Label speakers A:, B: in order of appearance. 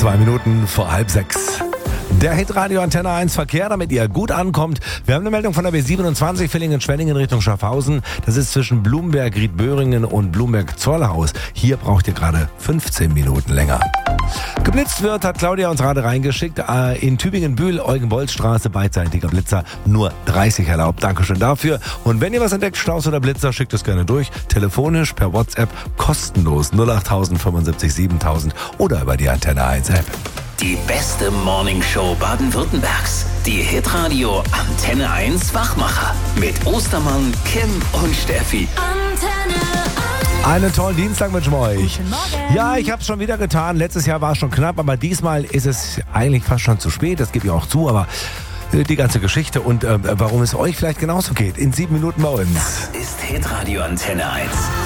A: 2 Minuten vor 5:30. Der Hitradio Antenne 1 Verkehr, damit ihr gut ankommt. Wir haben eine Meldung von der B27 Villingen-Schwenningen Richtung Schaffhausen. Das ist zwischen Blumberg-Riedböhringen und Blumberg-Zollhaus. Hier braucht ihr gerade 15 Minuten länger. Geblitzt wird, hat Claudia uns gerade reingeschickt. In Tübingen-Bühl, Eugen-Bolz-Straße, beidseitiger Blitzer, nur 30 erlaubt. Dankeschön dafür. Und wenn ihr was entdeckt, Staus oder Blitzer, schickt es gerne durch. Telefonisch, per WhatsApp, kostenlos 08000 75 7000 oder über die Antenne 1 App.
B: Die beste Morningshow Baden-Württembergs. Die Hitradio Antenne 1 Wachmacher. Mit Ostermann, Kim und Steffi.
C: Antenne 1.
A: Einen tollen Dienstag wünschen wir euch.
C: Guten Morgen.
A: Ja, ich habe es schon wieder getan. Letztes Jahr war es schon knapp, aber diesmal ist es eigentlich fast schon zu spät. Das gebe ich auch zu, aber die ganze Geschichte und warum es euch vielleicht genauso geht. In 7 Minuten bei uns.
B: Ist Hitradio Antenne 1.